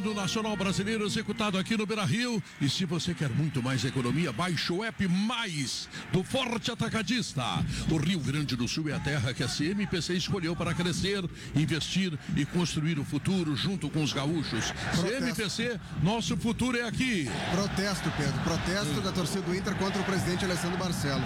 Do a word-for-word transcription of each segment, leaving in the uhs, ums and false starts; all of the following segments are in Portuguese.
hino nacional brasileiro executado aqui no Beira-Rio. E se você quer muito mais economia, baixe o app Mais do Forte Atacadista. O Rio Grande do Sul é a terra que a C M P C escolheu para crescer, investir e construir o futuro junto com os gaúchos. Protesto. C M P C, nosso futuro é aqui. Protesto, Pedro. Protesto hum. da torcida do Inter contra o presidente Alessandro Barcelos.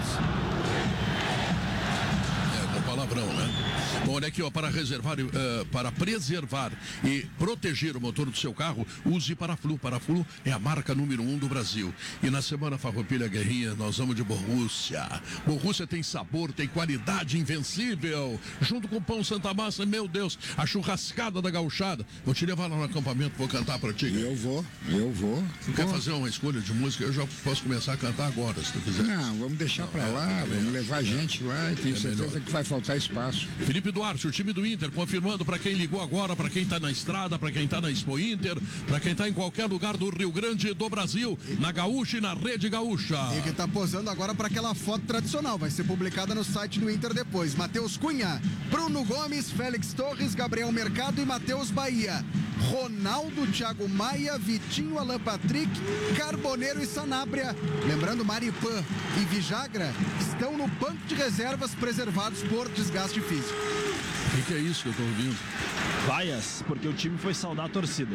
Palavrão, né? Bom, olha aqui, ó, para reservar, uh, para preservar e proteger o motor do seu carro, use Paraflu. Paraflu é a marca número um do Brasil. E na semana Farroupilha Guerrinha, nós vamos de Borrússia. Borrússia tem sabor, tem qualidade invencível. Junto com o pão Santa Massa, meu Deus, a churrascada da gauchada. Vou te levar lá no acampamento, vou cantar pra ti. Eu vou, eu vou. Tu quer fazer uma escolha de música? Eu já posso começar a cantar agora, se tu quiser. Não, vamos deixar Não, pra é, lá, é vamos levar gente lá e tenho é certeza melhor. que vai faltar espaço. Felipe Duarte, o time do Inter, confirmando para quem ligou agora, para quem está na estrada, para quem está na Expo Inter, para quem está em qualquer lugar do Rio Grande do Brasil, na Gaúcha e na Rede Gaúcha. E que está posando agora para aquela foto tradicional, vai ser publicada no site do Inter depois. Matheus Cunha, Bruno Gomes, Félix Torres, Gabriel Mercado e Matheus Bahia. Ronaldo, Thiago Maia, Vitinho, Alan Patrick, Carboneiro e Sanabria. Lembrando, Maripã e Vijagra estão no banco de reservas preservados por desgaste físico. O que, que é isso que eu estou ouvindo? Vaias, porque o time foi saudar a torcida.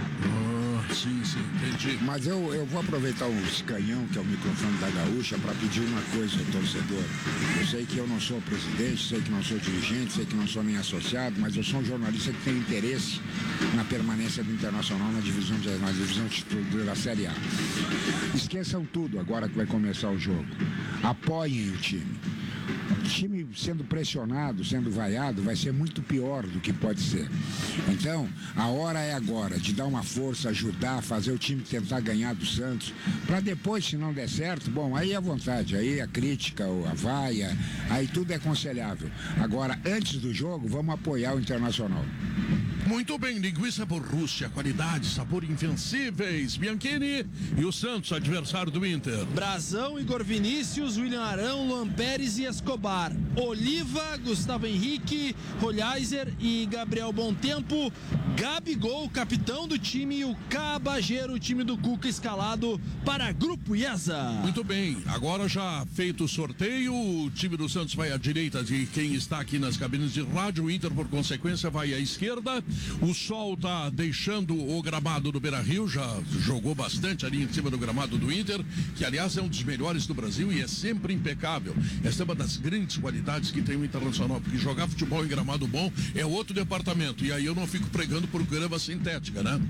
Ah, sim, sim, entendi. Mas eu, eu vou aproveitar o canhão, que é o microfone da Gaúcha, para pedir uma coisa ao torcedor. Eu sei que eu não sou presidente, sei que não sou dirigente, sei que não sou nem associado, mas eu sou um jornalista que tem interesse na permanência do Internacional na divisão, de, na divisão de, da Série A. Esqueçam tudo agora que vai começar o jogo. Apoiem o time. O time sendo pressionado, sendo vaiado, vai ser muito pior do que pode ser. Então, a hora é agora de dar uma força, ajudar, fazer o time tentar ganhar do Santos, para depois, se não der certo, bom, aí é à vontade, aí a crítica, a vaia, aí tudo é aconselhável. Agora, antes do jogo, vamos apoiar o Internacional. Muito bem, linguiça Borrússia, qualidade, sabor invencíveis. Bianchini e o Santos, adversário do Inter. Brazão, Igor Vinícius, William Arão, Luan Pérez e Escobar. Oliva, Gustavo Henrique, Rolheiser e Gabriel Bontempo. Gabigol, capitão do time, e o Cabageiro, o time do Cuca, escalado para Grupo IESA. Muito bem, agora já feito o sorteio, o time do Santos vai à direita de quem está aqui nas cabines de rádio, o Inter, por consequência, vai à esquerda. O sol está deixando o gramado do Beira-Rio, já jogou bastante ali em cima do gramado do Inter, que aliás é um dos melhores do Brasil e é sempre impecável. Essa é uma das grandes qualidades que tem o Internacional, porque jogar futebol em gramado bom é outro departamento, e aí eu não fico pregando por grama sintética, né?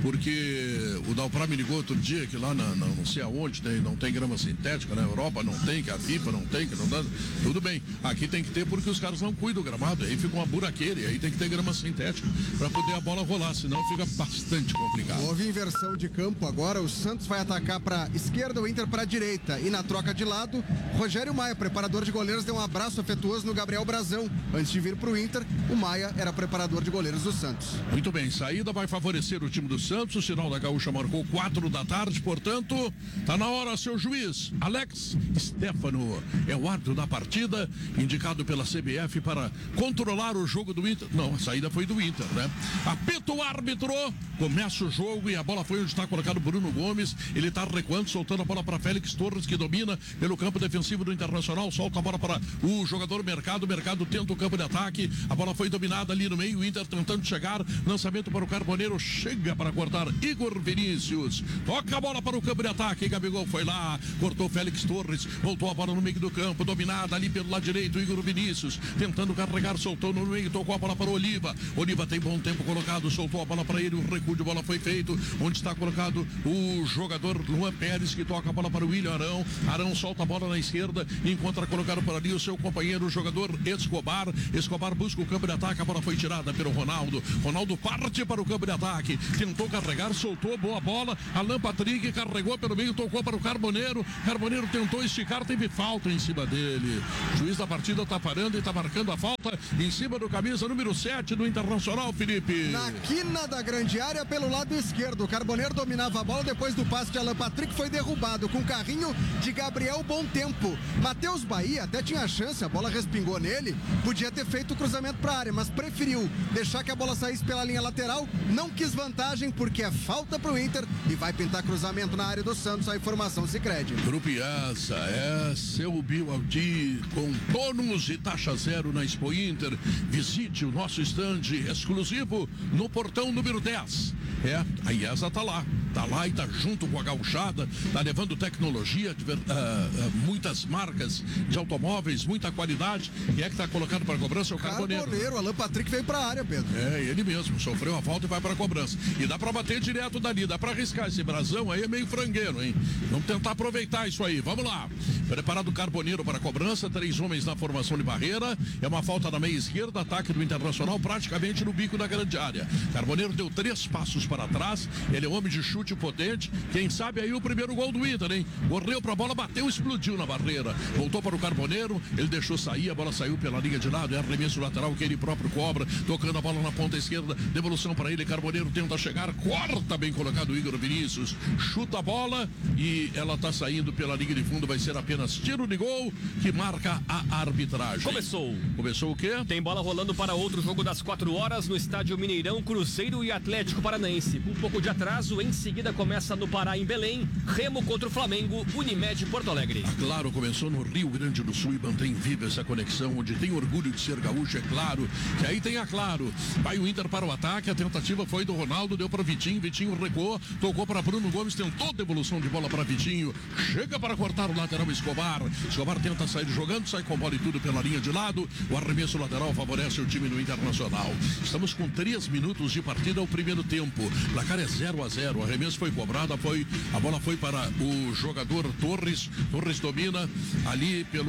Porque o Dalprá me ligou outro dia que lá na, na não sei aonde tem, não tem grama sintética, na Europa não tem, que a FIFA não tem, que não dá. Tudo bem, aqui tem que ter porque os caras não cuidam do gramado, aí fica uma buraqueira, e aí tem que ter grama sintética para poder a bola rolar, senão fica bastante complicado. Houve inversão de campo agora, o Santos vai atacar para esquerda, o Inter para direita, e na troca de lado, Rogério Maia, preparador de goleiros, deu um abraço afetuoso no Gabriel Brazão. Antes de vir para o Inter, o Maia era preparador de goleiros do Santos. Muito bem, saída vai favorecer o time do Santos, o sinal da Gaúcha marcou quatro da tarde, portanto, tá na hora, seu juiz, Alex Stefano, é o árbitro da partida, indicado pela C B F para controlar o jogo do Inter. Não, a saída foi do Inter, né? Apita o árbitro, começa o jogo e a bola foi onde está colocado Bruno Gomes, ele está recuando, soltando a bola para Félix Torres, que domina pelo campo defensivo do Internacional, solta a bola para o jogador Mercado, Mercado tenta o campo de ataque, a bola foi dominada ali no meio, o Inter tentando chegar, lançamento para o Carboneiro, chega para cortar Igor Vinícius, toca a bola para o campo de ataque, Gabigol foi lá, cortou Félix Torres, voltou a bola no meio do campo, dominada ali pelo lado direito, Igor Vinícius, tentando carregar, soltou no meio, tocou a bola para o Oliva, Oliva tem bom tempo colocado, soltou a bola para ele, o recuo de bola foi feito, onde está colocado o jogador Luan Pérez, que toca a bola para o William Arão, Arão solta a bola na esquerda, encontra colocado por ali o seu companheiro, o jogador Escobar, Escobar busca o campo de ataque, a bola foi tirada pelo Ronaldo, Ronaldo parte para o campo de ataque, tentou carregar, soltou, boa bola, Alan Patrick carregou pelo meio, tocou para o Carboneiro, Carboneiro tentou esticar, teve falta em cima dele, o juiz da partida está parando e está marcando a falta em cima do camisa número sete do Internacional, Felipe. Na quina da grande área, área pelo lado esquerdo. O Carboneiro dominava a bola depois do passe de Alan Patrick, foi derrubado com carrinho de Gabriel Bom Tempo. Matheus Bahia até tinha chance, a bola respingou nele, podia ter feito o cruzamento para a área, mas preferiu deixar que a bola saísse pela linha lateral, não quis vantagem porque é falta para o Inter e vai pintar cruzamento na área do Santos. A informação Sicredi. Grupo IASA é seu Bialdi com bônus e taxa zero na Expo Inter. Visite o nosso estande exclusivo no portão número dez. É, a IASA tá lá, tá lá e tá junto com a gauchada, tá levando tecnologia, de, uh, uh, muitas marcas de automóveis, muita qualidade. E é que tá colocando para cobrança o Carboneiro. Carboneiro, Alan Patrick veio para a área, Pedro. É, ele mesmo, sofreu a falta e vai para a cobrança. E dá para bater direto dali, dá para arriscar esse brasão aí, é meio frangueiro, hein? Vamos tentar aproveitar isso aí, vamos lá. Preparado o Carboneiro para a cobrança, três homens na formação de barreira, é uma falta na meia esquerda, ataque do Internacional praticamente no bico da grande área. Carboneiro deu três passos para trás, ele é homem de chute potente, quem sabe aí o primeiro gol do Inter, hein? Correu para a bola, bateu, explodiu na barreira, voltou para o Carboneiro, ele deixou sair, a bola saiu pela linha de lado, é arremesso lateral que ele próprio cobra, tocando a bola na ponta esquerda, devolução para ele, Carboneiro tenta chegar, corta bem colocado o Igor Vinícius, chuta a bola e ela está saindo pela linha de fundo, vai ser apenas tiro de gol que marca a arbitragem. Começou. Começou o quê? Tem bola rolando para outro jogo das quatro horas no estádio Mineirão, Cruzeiro e Atlético Paranaense. Um pouco de atraso, em seguida começa no Pará, em Belém, Remo contra o Flamengo, Unimed Porto Alegre. A Claro começou no Rio Grande do Sul e mantém viva essa conexão, onde tem orgulho de ser gaúcho, é claro, que aí tem a Claro. Vai o Inter para o ataque, a tentativa foi do Ronaldo, deu para Vitinho, Vitinho recuou, tocou para Bruno Gomes, tentou devolução de bola para Vitinho, chega para cortar o lateral Escobar, Escobar tenta sair jogando, sai com bola e tudo pela linha de lado, o arremesso lateral favorece o time do Internacional. Estamos com três minutos de partida ao primeiro tempo, placar é zero a zero, o arremesso foi cobrado, foi, a bola foi para o jogador Torres, Torres domina ali pelo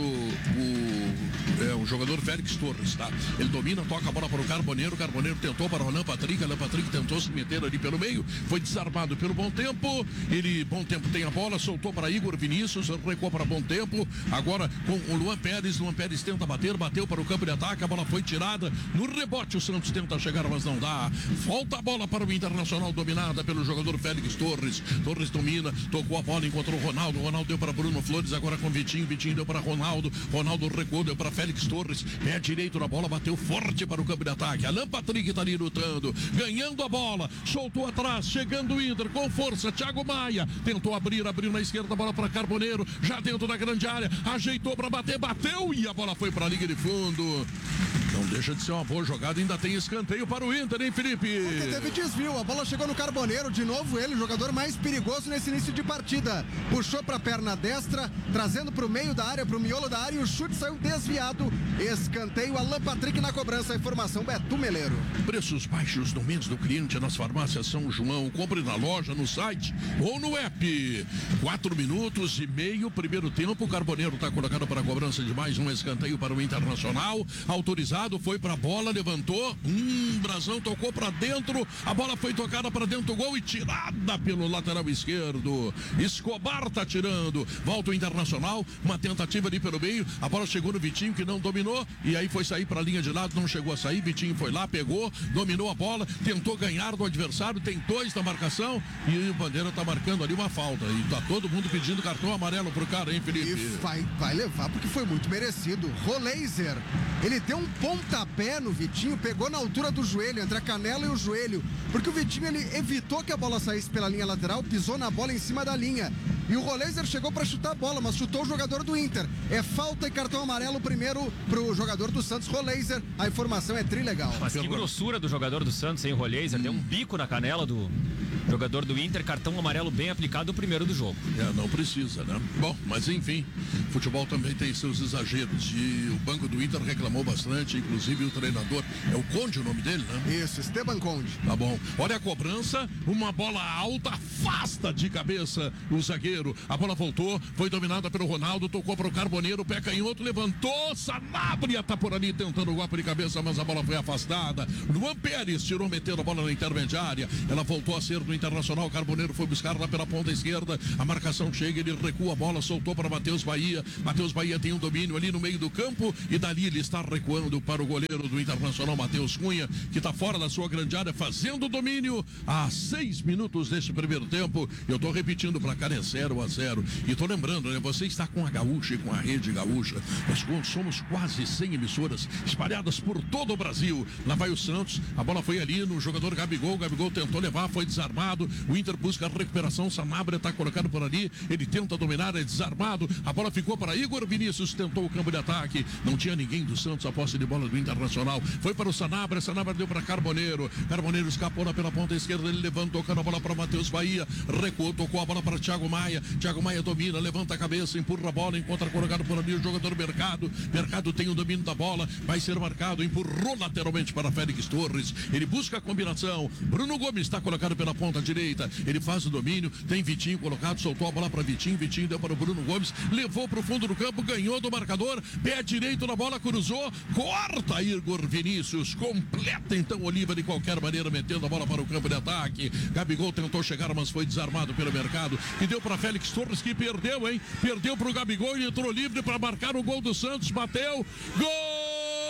o, é, o jogador Félix Torres, tá? Ele domina, toca a bola para o Carboneiro, o Carboneiro tentou para o Alan Patrick, Alan Patrick tentou se meter ali pelo meio, foi desarmado pelo Bom Tempo, ele, Bom Tempo tem a bola, soltou para Igor Vinícius, recuou para Bom Tempo, agora com o Luan Pérez, Luan Pérez tenta bater, bateu para o campo de ataque, a bola foi tirada, no rebote o Santos tenta chegar, mas não dá, volta a bola para o Internacional, dominada pelo jogador Félix Torres, Torres domina, tocou a bola, encontrou o Ronaldo, Ronaldo deu para Bruno Flores, agora com Vitinho, Vitinho deu para Ronaldo, Ronaldo recuou, deu para Félix Torres, pé direito na bola, bateu forte para o campo de ataque, Alan Patrick está ali lutando, ganhando a bola, soltou atrás, chegando o Inter, com força, Thiago Maia, tentou abrir, abriu na esquerda, a bola para Carboneiro, já dentro da grande área, ajeitou para bater, bateu e a bola foi para a linha de fundo. Não deixa de ser uma boa jogada, ainda tem escanteio para o Inter, hein, Felipe? Porque teve desvio, a bola chegou no Carboneiro, de novo ele, o jogador mais perigoso nesse início de partida. Puxou para a perna destra, trazendo para o meio da área, para o miolo da área, e o chute saiu desviado. Escanteio, Alan Patrick na cobrança, a informação Beto Meleiro. Preços baixos no mês do cliente nas farmácias São João. Compre na loja, no site ou no app. Quatro minutos e meio, primeiro tempo. O Carboneiro está colocado para a cobrança de mais um escanteio para o Internacional. Autorizado, foi para a bola, levantou. Hum, Brasão tocou para dentro. A bola foi tocada para dentro do gol e tirada pelo lateral esquerdo. Escobar tá tirando. Volta o Internacional. Uma tentativa ali pelo meio. A bola chegou no Vitinho, que não dominou. E aí foi sair para a linha de lado, não chegou a sair. Vitinho foi lá, pegou, dominou a bola, tentou ganhar do adversário, tem dois na marcação e o Bandeira tá marcando ali uma falta. E tá todo mundo pedindo cartão amarelo pro cara, hein, Felipe? E vai, vai levar porque foi muito merecido. Roleiser, ele deu um pontapé no Vitinho, pegou na altura do joelho, entre a canela e o joelho, porque o Vitinho ele evitou que a bola saísse pela linha lateral, pisou na bola em cima da linha. E o Roleiser chegou para chutar a bola, mas chutou o jogador do Inter. É falta e cartão amarelo primeiro pro jogador do Santos, Roleiser. A informação é trilegal. Mas que grossura do jogador do Santos, hein, Roleiser? Hum. Deu um bico na canela do jogador do Inter, cartão amarelo bem aplicado, o primeiro do jogo. É, não precisa, né? Bom, mas enfim, futebol também tem seus exageros. E o banco do Inter reclamou bastante, inclusive o treinador, é o Conde o nome dele, né? Isso, Esteban Conde. Tá bom. Olha a cobrança, uma bola alta, afasta de cabeça o zagueiro. A bola voltou, foi dominada pelo Ronaldo, tocou para o Carboneiro, pé canhoto, levantou, Sanabria tá por ali tentando o golpe de cabeça, mas a bola foi afastada. Luan Pérez tirou, metendo a bola na intermediária. Ela voltou a ser do Internacional. Carboneiro foi buscar lá pela ponta esquerda. A marcação chega, ele recua a bola, soltou para Matheus Bahia. Matheus Bahia tem um domínio ali no meio do campo e dali ele está recuando para o goleiro do Internacional, Matheus Cunha, que está fora da sua grande área, fazendo o domínio há seis minutos deste primeiro tempo. Eu estou repetindo para cá, é zero a zero. E estou lembrando, né? Você está com a Gaúcha e com a Rede Gaúcha. Nós somos quase cem emissoras espalhadas por todo o Brasil. Lá vai o Santos, a bola foi ali no jogador Gabigol. O Gabigol tentou levar, foi desarmado. O Inter busca a recuperação. Sanabria está colocado por ali. Ele tenta dominar, é desarmado. A bola ficou para Igor Vinícius, tentou o campo de ataque. Não tinha ninguém do Santos, a posse de bola do Internacional. Foi para o Sanabria, Sanabria deu para Carboneiro. Carboneiro escapou lá pela ponta esquerda. Ele levantou, tocando a bola para Matheus Bahia. Recuou, tocou a bola para Thiago Maia. Thiago Maia domina, levanta a cabeça, empurra a bola, encontra colocado por ali o jogador Mercado. Mercado tem o domínio da bola, vai ser marcado, empurrou lateralmente para Félix Torres. Ele busca a combinação. Bruno Gomes está colocado pela ponta direita. Ele faz o domínio, tem Vitinho colocado, soltou a bola para Vitinho. Vitinho deu para o Bruno Gomes, levou para o fundo do campo, ganhou do marcador, pé direito na bola, cruzou, corta Igor Vinícius, completa então Oliva de qualquer maneira, metendo a bola para o campo de ataque. Gabigol tentou chegar, mas foi desarmado pelo Mercado e deu para Félix Torres, que perdeu, hein? Perdeu para o Gabigol e entrou livre para marcar o gol do Santos. Bateu, gol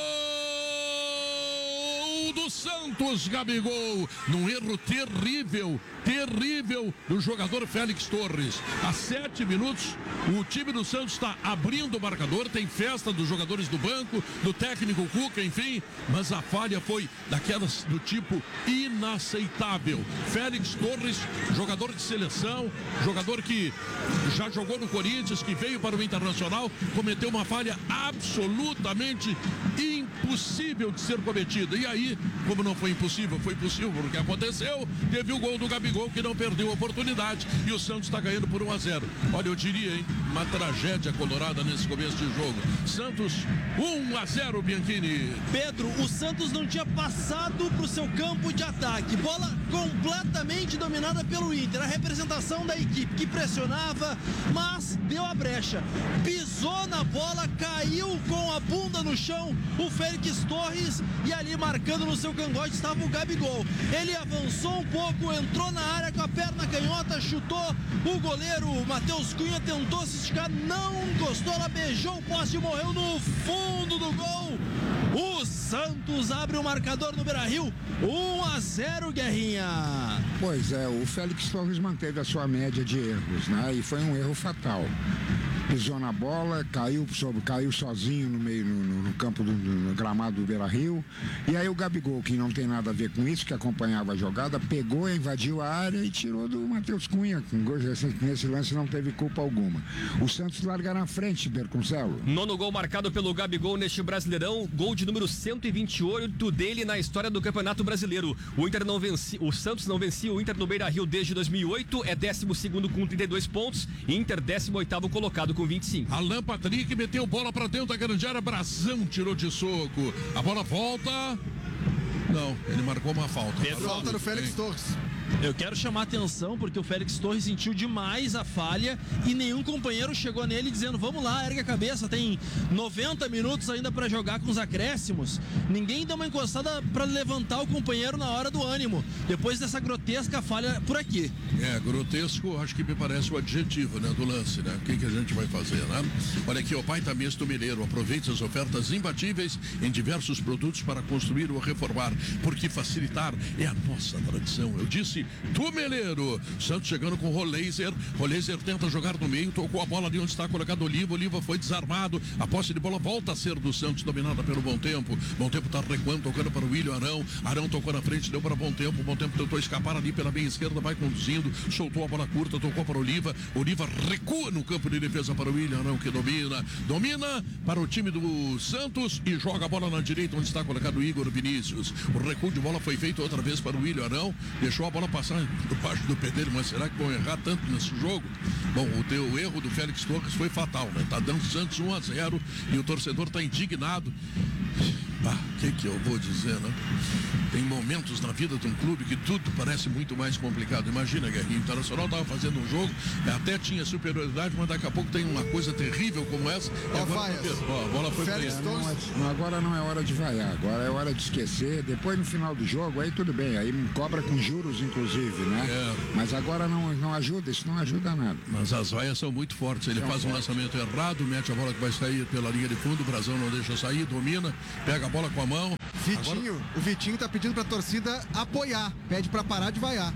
do Santos, Gabigol, num erro terrível, terrível do jogador Félix Torres. Há sete minutos, o time do Santos está abrindo o marcador, tem festa dos jogadores do banco, do técnico Cuca, enfim, mas a falha foi daquelas do tipo inaceitável. Félix Torres, jogador de seleção, jogador que já jogou no Corinthians, que veio para o Internacional, cometeu uma falha absolutamente impossível de ser cometida. E aí, como não foi impossível, foi possível porque aconteceu, teve o gol do Gabigol, que não perdeu a oportunidade, e o Santos está ganhando por um a zero. Olha, eu diria, hein, uma tragédia colorada nesse começo de jogo. Santos um a zero, Bianchini. Pedro, o Santos não tinha passado para o seu campo de ataque, bola completamente dominada pelo Inter, a representação da equipe que pressionava, mas deu a brecha, pisou na bola, caiu com a bunda no chão o Félix Torres, e ali marcando no seu cangote estava o Gabigol. Ele avançou um pouco, entrou na área com a perna canhota, chutou, o goleiro Matheus Cunha tentou se esticar, não encostou, ela beijou o poste e morreu no fundo do gol. O Santos abre o marcador no Beira-Rio, um a zero, Guerrinha. Pois é, o Félix Torres manteve a sua média de erros, né? E foi um erro fatal. Pisou na bola, caiu, sobre, caiu sozinho no meio no, no, no campo do no gramado do Beira-Rio. E aí o Gabigol, que não tem nada a ver com isso, que acompanhava a jogada, pegou, invadiu a área e tirou do Matheus Cunha. Nesse lance não teve culpa alguma. O Santos larga na frente, Berconcelo. Nono gol marcado pelo Gabigol neste Brasileirão, gol de número cento e vinte e oito dele na história do Campeonato Brasileiro. O Inter não vencia, o Santos não vencia o Inter no Beira-Rio desde dois mil e oito, é décimo segundo com trinta e dois pontos, Inter décimo oitavo colocado com vinte e cinco. Alan Patrick meteu bola pra dentro da grande área, Brazão tirou de soco. A bola volta. Não, ele marcou uma falta. Pedro, falta do Félix Torres. Eu quero chamar a atenção porque o Félix Torres sentiu demais a falha e nenhum companheiro chegou nele dizendo: vamos lá, ergue a cabeça, tem noventa minutos ainda para jogar com os acréscimos. Ninguém deu uma encostada para levantar o companheiro na hora do ânimo, depois dessa grotesca falha por aqui. É, grotesco, acho que me parece o adjetivo, né, do lance, né? O que, que a gente vai fazer, né? Olha aqui, o Pai tá Misto Mineiro, aproveite as ofertas imbatíveis em diversos produtos para construir ou reformar, porque facilitar é a nossa tradição. Eu disse Tumeleiro. Santos chegando com o Roleiser. Roleiser tenta jogar no meio, tocou a bola ali onde está colocado o Oliva. Oliva foi desarmado. A posse de bola volta a ser do Santos, dominada pelo Bom Tempo. Bom Tempo está recuando, tocando para o William Arão. Arão tocou na frente, deu para Bom Tempo. Bom Tempo tentou escapar ali pela meia esquerda, vai conduzindo, soltou a bola curta, tocou para o Oliva. Oliva recua no campo de defesa para o William Arão, que domina. Domina para o time do Santos e joga a bola na direita, onde está colocado o Igor Vinícius. O recuo de bola foi feito outra vez para o William Arão. Deixou a bola passar debaixo do pé dele, mas será que vão errar tanto nesse jogo? Bom, o, teu, o erro do Félix Torres foi fatal, né? Tá dando Santos um a zero e o torcedor tá indignado. Ah, o que que eu vou dizer, né? Tem momentos na vida de um clube que tudo parece muito mais complicado. Imagina, Guerrinho, o Internacional estava fazendo um jogo, até tinha superioridade, mas daqui a pouco tem uma coisa terrível como essa. Ó, agora, ó, a bola foi pra ele. Não, é- agora não é hora de vaiar, agora é hora de esquecer. Depois no final do jogo, aí tudo bem, aí cobra com juros, inclusive, né? É. Mas agora não, não ajuda, isso não ajuda nada. Mas as vaias são muito fortes. Ele São faz um fortes. lançamento errado, mete a bola que vai sair pela linha de fundo, o Brasão não deixa sair, domina, pega a bola com a mão. Vitinho, Agora- o Vitinho tá pedindo pra torcida apoiar, pede pra parar de vaiar.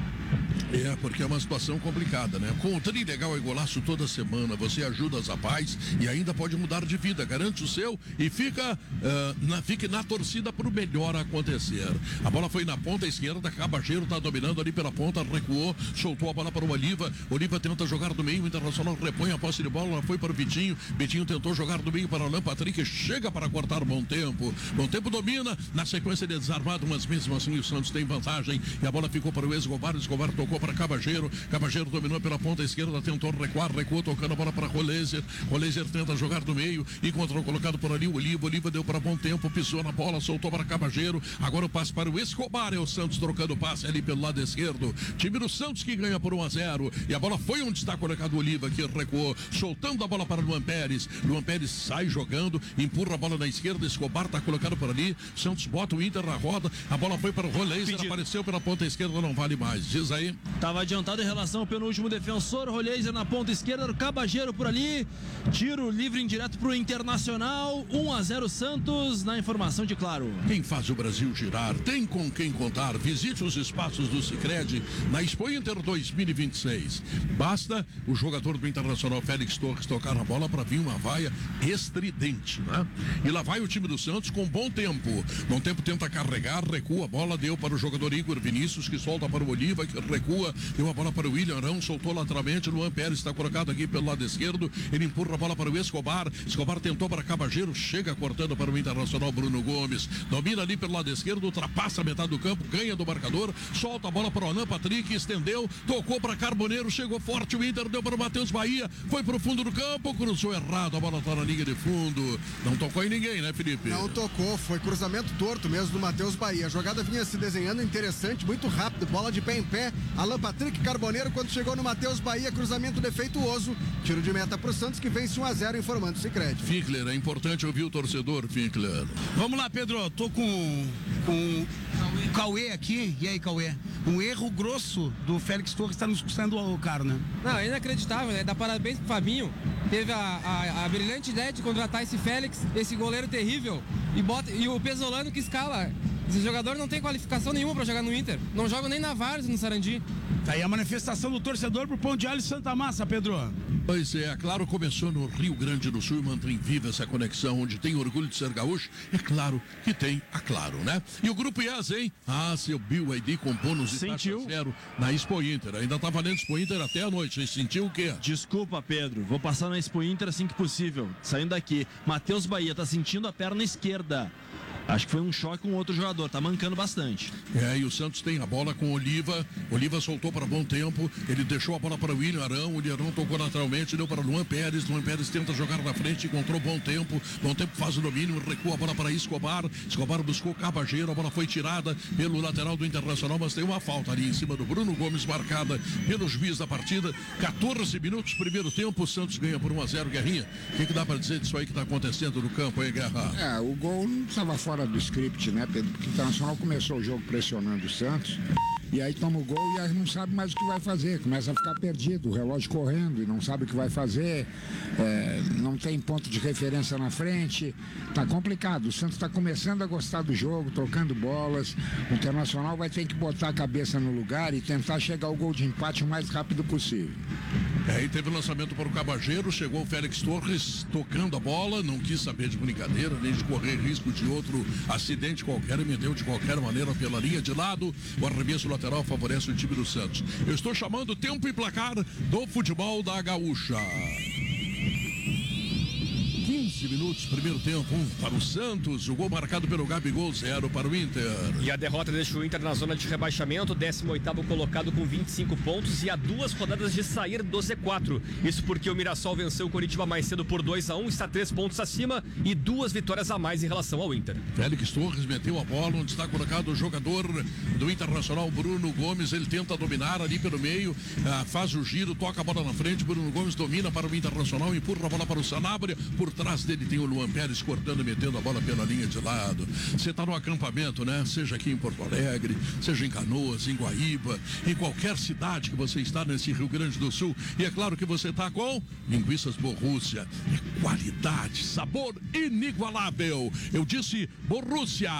É, porque é uma situação complicada, né? Com o Trilegal e Golaço toda semana, você ajuda as rapazes e ainda pode mudar de vida, garante o seu e fica, ah, na, fique na torcida para o melhor acontecer. A bola foi na ponta esquerda, Cabageiro tá dominando ali pela ponta, recuou, soltou a bola para o Oliva, Oliva tenta jogar do meio, o Internacional repõe a posse de bola, ela foi para o Vitinho, Vitinho tentou jogar do meio para o Alan Patrick, chega para cortar Bom Tempo, Bom Tempo domina, na sequência de desarmado, mas mesmo assim o Santos tem vantagem e a bola ficou para o Escobar, Escobar tocou para Cabageiro, Cabageiro dominou pela ponta esquerda, tentou recuar, recuou, tocando a bola para Roleiser, Roleiser tenta jogar do meio, encontrou colocado por ali o Oliva, Oliva deu para Bom Tempo, pisou na bola, soltou para Cabageiro, agora o passe para o Escobar, é o Santos trocando o passe ali pelo lado esquerdo, time do Santos que ganha por um a zero, e a bola foi onde está colocado o Oliva, que recuou, soltando a bola para Luan Pérez, Luan Pérez sai jogando, empurra a bola na esquerda, Escobar está colocado por ali, Santos bota o Inter na roda, a bola foi para o Roleiser, apareceu pela ponta esquerda, não vale mais, diz aí. Tava adiantado em relação ao penúltimo defensor, Roleiser na ponta esquerda, Cabageiro por ali, tiro livre indireto pro Internacional, um a zero Santos, na informação de Claro. Quem faz o Brasil girar, tem com quem contar. Visite os espaços do Sicredi na Expo Inter dois mil e vinte e seis. Basta o jogador do Internacional Félix Torres tocar a bola para vir uma vaia estridente, né? E lá vai o time do Santos com Bom Tempo. Bom Tempo tenta carregar, recua a bola, deu para o jogador Igor Vinícius, que solta para o Oliva, que recua, deu a bola para o William Arão, soltou lateralmente, Luan Pérez está colocado aqui pelo lado esquerdo, ele empurra a bola para o Escobar, Escobar tentou para Cabageiro, chega cortando para o Internacional Bruno Gomes, domina ali pelo lado esquerdo, ultrapassa a metade do campo, ganha do marcador, solta a bola para o Alan Patrick, estendeu, tocou para Carboneiro, chegou forte, o Inter deu para o Matheus Bahia, foi para o fundo do campo, cruzou errado, a bola está na linha de fundo, não tocou em ninguém, né, Felipe? Não tocou, foi cruzamento torto mesmo do Matheus Bahia. A jogada vinha se desenhando interessante, muito rápido, bola de pé em pé. Alan Patrick Carboneiro, quando chegou no Matheus Bahia, cruzamento defeituoso. Tiro de meta pro Santos, que vence um a zero, informando o Sicredi. Finkler, é importante ouvir o torcedor, Finkler. Vamos lá, Pedro, tô com, com o Cauê aqui. E aí, Cauê? Um erro grosso do Félix Torres está nos custando caro, né? Não, é inacreditável, né? Dá parabéns pro Fabinho. Teve a, a, a brilhante ideia de contratar esse Félix, esse goleiro terrível, e, bota, e o Pesolano que escala. Esse jogador não tem qualificação nenhuma para jogar no Inter. Não joga nem na Várzea, no Sarandi. Tá aí a manifestação do torcedor pro Pão de Alho Santa Massa, Pedro. Pois é, a Claro começou no Rio Grande do Sul e mantém viva essa conexão, onde tem orgulho de ser gaúcho, é claro que tem a Claro, né? E o Grupo I A S, hein? Ah, seu Bill I D com bônus de taxa zero na Expo Inter. Ainda tá valendo Expo Inter até a noite. Você sentiu o quê? Desculpa, Pedro. Vou passar na Expo Inter assim que possível. Saindo daqui. Matheus Bahia tá sentindo a perna esquerda. Acho que foi um choque com outro jogador, tá mancando bastante. É, e o Santos tem a bola com o Oliva. Oliva soltou para Bom Tempo. Ele deixou a bola para o William Arão. O William Arão tocou lateralmente, deu para Luan Pérez. Luan Pérez tenta jogar na frente, encontrou Bom Tempo. Bom Tempo faz o domínio, recua a bola para Escobar. Escobar buscou Cabageiro. A bola foi tirada pelo lateral do Internacional, mas tem uma falta ali em cima do Bruno Gomes, marcada pelo juiz da partida. quatorze minutos, primeiro tempo. O Santos ganha por um a zero, Guerrinha. O que, que dá para dizer disso aí que está acontecendo no campo, hein, Guerra? É, o gol não estava fora do script, né, Pedro? Porque o Internacional começou o jogo pressionando o Santos. E aí toma o gol e aí não sabe mais o que vai fazer, começa a ficar perdido, o relógio correndo e não sabe o que vai fazer, é, não tem ponto de referência na frente, tá complicado. O Santos está começando a gostar do jogo, trocando bolas, o Internacional vai ter que botar a cabeça no lugar e tentar chegar ao gol de empate o mais rápido possível. É, e teve o lançamento para o Cabageiro, chegou o Félix Torres tocando a bola, não quis saber de brincadeira, nem de correr risco de outro acidente qualquer, e meteu de qualquer maneira pela linha de lado, o arremesso lateral favorece o time do Santos. Eu estou chamando tempo e placar do futebol da Gaúcha. quinze treze minutos, primeiro tempo, um para o Santos, o gol marcado pelo Gabigol, zero para o Inter. E a derrota deixa o Inter na zona de rebaixamento, décimo oitavo colocado com vinte e cinco pontos e a duas rodadas de sair do Z quatro. Isso porque o Mirassol venceu o Coritiba mais cedo por dois a um, está três pontos acima e duas vitórias a mais em relação ao Inter. Félix Torres meteu a bola, onde está colocado o jogador do Internacional, Bruno Gomes. Ele tenta dominar ali pelo meio, ah, faz o giro, toca a bola na frente. Bruno Gomes domina para o Internacional, empurra a bola para o Sanabria. Por trás dele tem o Luan Pérez cortando e metendo a bola pela linha de lado. Você está no acampamento, né? Seja aqui em Porto Alegre, seja em Canoas, em Guaíba, em qualquer cidade que você está nesse Rio Grande do Sul. E é claro que você está com linguiças Borrússia. É qualidade, sabor inigualável. Eu disse Borrússia.